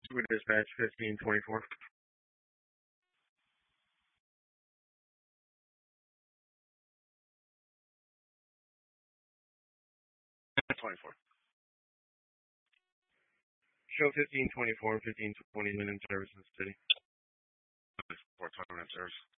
Super Dispatch 1524. 24. Show 1524, 1520 minute service in the city. 420 minute service.